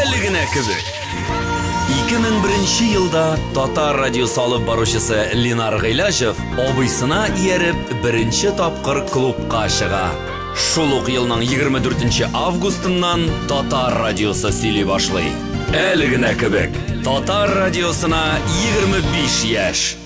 Әлегенә кебек. 2001 елда Татар радиосы алып баручысы Ленар Гыйләҗев абыйсына ияреп беренче тапкыр клубка чыга. Шул ук елның 24 августыннан Татар радиосы сөйли башлый. Әлегенә кебек. Татар радиосына 25 яшь.